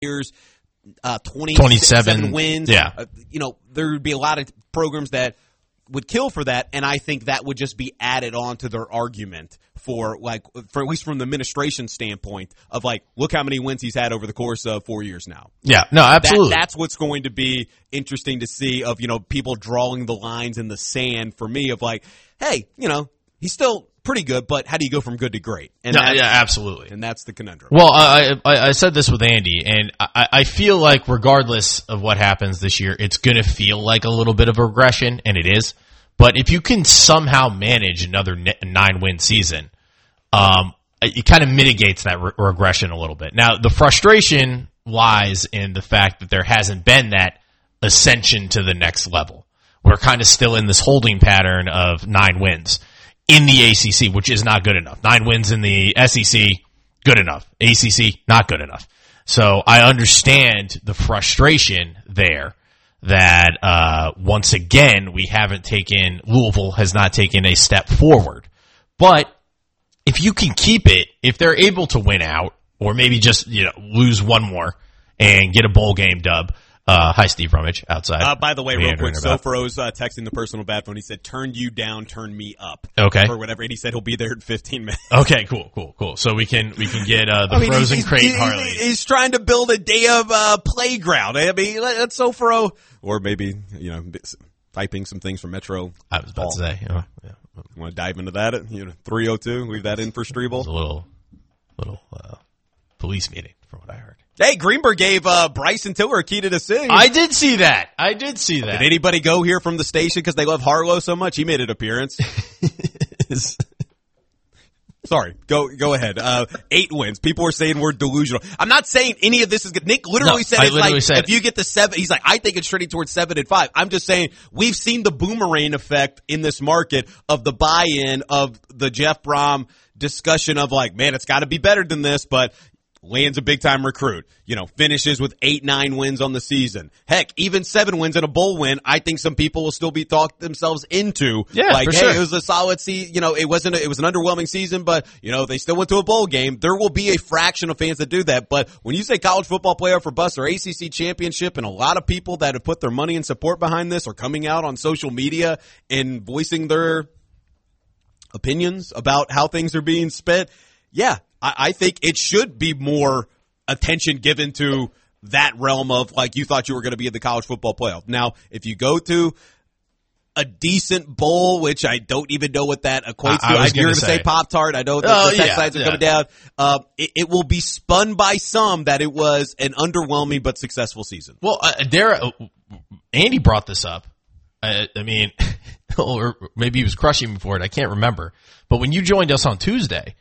years, 27 wins. Yeah. There would be a lot of programs that would kill for that, and I think that would just be added on to their argument for at least from the administration standpoint of look how many wins he's had over the course of 4 years now. Yeah, no, absolutely. That's what's going to be interesting to see of, people drawing the lines in the sand for me of hey, he's still pretty good, but how do you go from good to great? And absolutely. And that's the conundrum. Well, I said this with Andy, and I feel like regardless of what happens this year, it's going to feel like a little bit of a regression, and it is. But if you can somehow manage another 9-win season, it kind of mitigates that regression a little bit. Now, the frustration lies in the fact that there hasn't been that ascension to the next level. We're kind of still in this holding pattern of 9 wins in the ACC, which is not good enough. 9 wins in the SEC, good enough. ACC, not good enough. So I understand the frustration there that once again Louisville has not taken a step forward. But if you can keep it, if they're able to win out, or maybe just lose one more and get a bowl game dub. Hi, Steve Rummage, outside. By the way, real quick, Sofro's texting the personal bad phone. He said, "Turn you down, turn me up." Okay. Or whatever, and he said he'll be there in 15 minutes. Okay, cool. So we can get the frozen crate Harley. He's trying to build a day of playground. I mean, that's Sofro, or maybe typing some things from Metro. I was about to say, yeah. Want to dive into that? 302. Leave that in for Strebel. It was a little police meeting, from what I heard. Hey, Greenberg gave Bryson Tiller a key to the city. I did see that. Did anybody go here from the station because they love Harlow so much? He made an appearance. Sorry, go ahead. 8 wins. People are saying we're delusional. I'm not saying any of this is good. Nick literally said if you get to 7, he's like, I think it's trending towards 7 and 5. I'm just saying we've seen the boomerang effect in this market of the buy-in of the Jeff Brom discussion of man, it's got to be better than this, but lands a big-time recruit, finishes with 8-9 wins on the season. Heck, even 7 wins and a bowl win, I think some people will still be talked themselves into. Yeah, for sure. It was a solid season. It was an underwhelming season, but, they still went to a bowl game. There will be a fraction of fans that do that. But when you say college football playoff or bust or ACC championship, and a lot of people that have put their money and support behind this are coming out on social media and voicing their opinions about how things are being spent, yeah, I think it should be more attention given to that realm of you thought you were going to be in the college football playoff. Now, if you go to a decent bowl, which I don't even know what that equates to. You're going to say Pop-Tart. I know the text lines are coming down. It will be spun by some that it was an underwhelming but successful season. Well, Andy brought this up. I mean, or maybe he was crushing me for it. I can't remember. But when you joined us on Tuesday,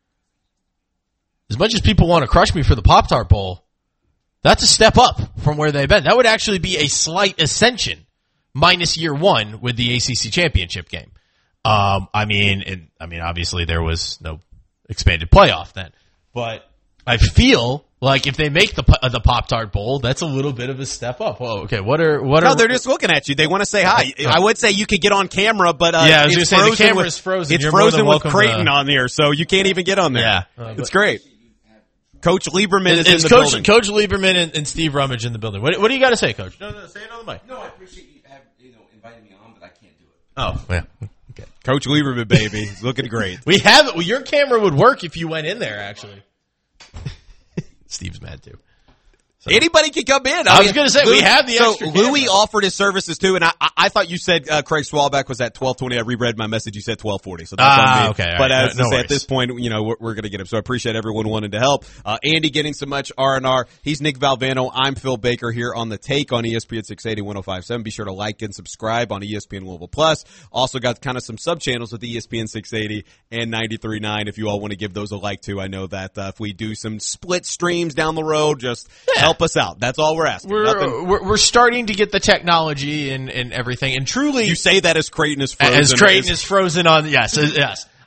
as much as people want to crush me for the Pop-Tart Bowl, that's a step up from where they've been. That would actually be a slight ascension, minus year 1 with the ACC championship game. I mean, obviously there was no expanded playoff then, but I feel like if they make the Pop-Tart Bowl, that's a little bit of a step up. Well, okay, what are? No, they're just looking at you. They want to say hi. I would say you could get on camera, but I was going to say the camera's frozen. It's frozen with Creighton on there, so you can't even get on there. Yeah, it's great. Coach Lieberman is in the building. Coach Lieberman and Steve Rummage in the building. What do you got to say, Coach? No, say it on the mic. No, I appreciate you inviting me on, but I can't do it. Oh, yeah. Okay. Coach Lieberman, baby. He's looking great. We have it. Well, your camera would work if you went in there, actually. Steve's mad, too. So. Anybody can come in. I was going to say, we have the extra Louis camera. offered his services, too, and I thought you said Craig Swalbeck was at 12:20. I reread my message. You said 12:40, so that's on me. Okay. But right. as I say, at this point, we're going to get him. So I appreciate everyone wanting to help. Andy getting so much R&R. He's Nick Valvano. I'm Phil Baker here on The Take on ESPN 680 105.7. Be sure to like and subscribe on ESPN Louisville Plus. Also got kind of some sub-channels with ESPN 680 and 93.9 if you all want to give those a like, too. I know that if we do some split streams down the road, just help us out. That's all we're asking. We're starting to get the technology and everything, and truly, you say that as Creighton is frozen. As Creighton is frozen on. Yes.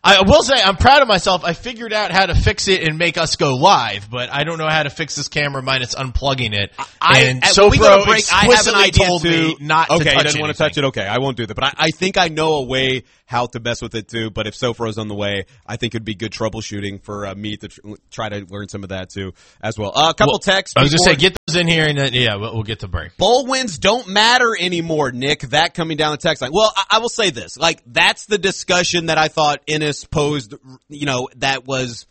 I will say I'm proud of myself. I figured out how to fix it and make us go live, but I don't know how to fix this camera minus unplugging it. So we go to break. I have an idea told me not to touch he doesn't want to touch it. Okay, I won't do that. But I think I know a way how to mess with it too. But if Sofro's on the way, I think it'd be good troubleshooting for me to try to learn some of that too as well. A couple texts. I was going to say, get those in here, and then, we'll get to break. Bowl wins don't matter anymore, Nick. That coming down the text line. Well, I will say this. Like, that's the discussion that I thought Ennis posed, that was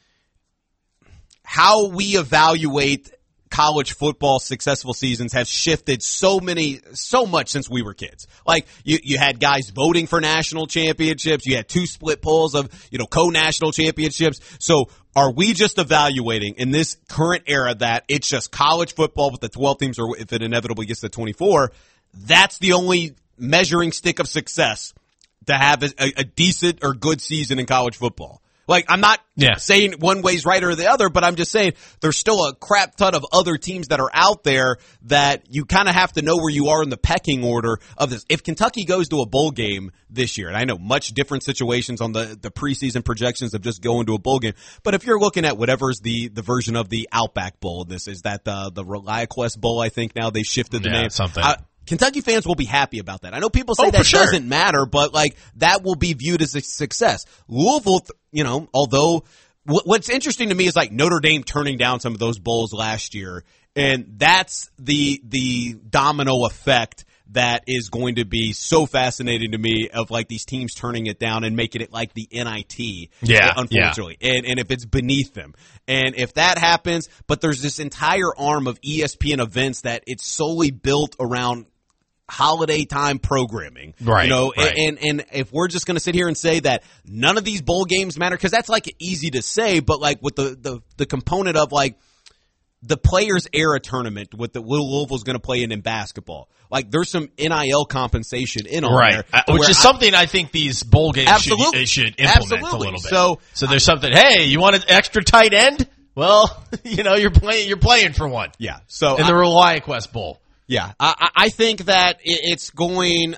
how we evaluate college football successful seasons have shifted so much since we were kids. Like, you had guys voting for national championships. You had 2 split polls of, co-national championships. So are we just evaluating in this current era that it's just college football with the 12 teams, or if it inevitably gets to 24, that's the only measuring stick of success to have a decent or good season in college football? Like, I'm not saying one way's right or the other, but I'm just saying there's still a crap ton of other teams that are out there that you kind of have to know where you are in the pecking order of this. If Kentucky goes to a bowl game this year, and I know much different situations on the preseason projections of just going to a bowl game, but if you're looking at whatever's the version of the Outback Bowl, this is that the ReliaQuest Bowl, I think now they shifted the name. Something. Kentucky fans will be happy about that. I know people say that doesn't matter, but like that will be viewed as a success. Louisville, although what's interesting to me is like Notre Dame turning down some of those bowls last year, and that's the domino effect that is going to be so fascinating to me of like these teams turning it down and making it like the NIT, unfortunately. Yeah. And if it's beneath them. And if that happens, but there's this entire arm of ESPN events that it's solely built around holiday time programming, right? And if we're just going to sit here and say that none of these bowl games matter, because that's like easy to say, but like with the component of like the Players Era tournament, with the Louisville's going to play in basketball, like there's some NIL compensation in on there, which is something I think these bowl games should implement a little bit. So there's something. Hey, you want an extra tight end? Well, you're playing for one. Yeah. So in the ReliaQuest Bowl. Yeah, I think that it's going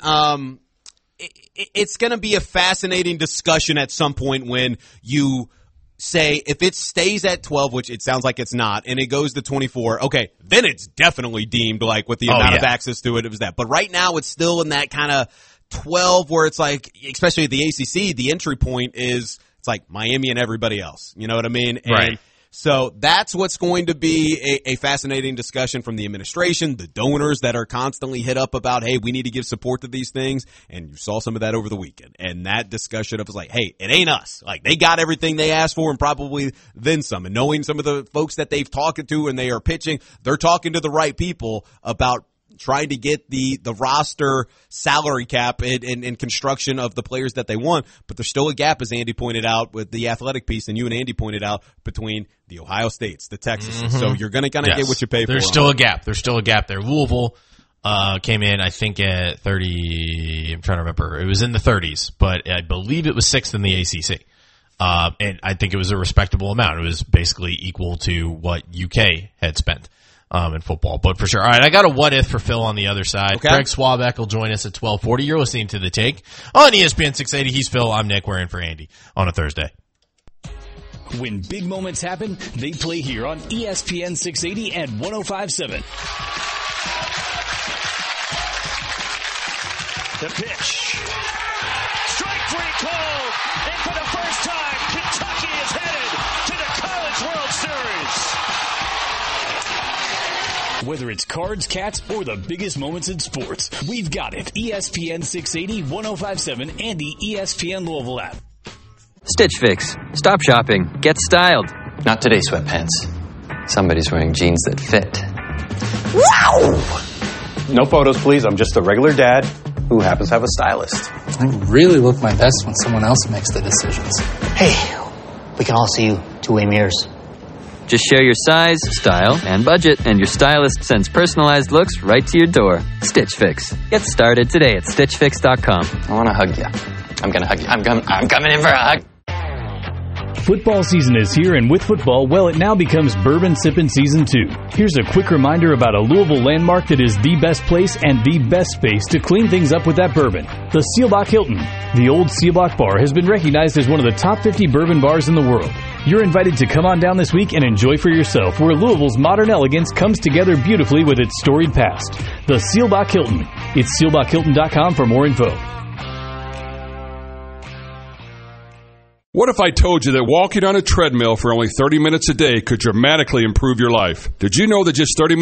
to be a fascinating discussion at some point when you say if it stays at 12, which it sounds like it's not, and it goes to 24, okay, then it's definitely deemed like with the amount of access to it was that. But right now it's still in that kind of 12 where it's like, especially at the ACC, the entry point is it's like Miami and everybody else. You know what I mean? Right. So that's what's going to be a fascinating discussion from the administration, the donors that are constantly hit up about, hey, we need to give support to these things. And you saw some of that over the weekend. And that discussion of like, hey, it ain't us. Like they got everything they asked for and probably then some. And knowing some of the folks that they've talked to and they are pitching, they're talking to the right people about trying to get the roster salary cap and construction of the players that they want. But there's still a gap, as Andy pointed out with the athletic piece, and you and Andy pointed out, between the Ohio States, the Texas. Mm-hmm. So you're going to kind of get what you pay for. There's still a gap. There's still a gap there. Louisville came in, I think, at 30. I'm trying to remember. It was in the 30s, but I believe it was 6th in the ACC. And I think it was a respectable amount. It was basically equal to what UK had spent. In football, but for sure. All right, I got a what if for Phil on the other side. Okay. Craig Swabeck will join us at 12:40. You're listening to The Take on ESPN 680. He's Phil. I'm Nick. We're in for Andy on a Thursday. When big moments happen, they play here on ESPN 680 and 105.7. The pitch. Strike three called, and for the first time, Kentucky is headed to the College World Series. Whether it's cards, cats, or the biggest moments in sports, we've got it. ESPN 680, 105.7, and the ESPN Louisville app. Stitch Fix. Stop shopping. Get styled. Not today, sweatpants. Somebody's wearing jeans that fit. Wow! No photos, please. I'm just a regular dad who happens to have a stylist. I really look my best when someone else makes the decisions. Hey, we can all see you two-way mirrors. Just share your size, style, and budget, and your stylist sends personalized looks right to your door. Stitch Fix. Get started today at StitchFix.com. I want to hug you. I'm going to hug you. I'm coming in for a hug. Football season is here, and with football, well, it now becomes bourbon sippin' season 2. Here's a quick reminder about a Louisville landmark that is the best place and the best space to clean things up with that bourbon. The Seelbach Hilton. The old Seelbach Bar has been recognized as one of the top 50 bourbon bars in the world. You're invited to come on down this week and enjoy for yourself where Louisville's modern elegance comes together beautifully with its storied past. The Seelbach Hilton. It's SeelbachHilton.com for more info. What if I told you that walking on a treadmill for only 30 minutes a day could dramatically improve your life? Did you know that just 30 minutes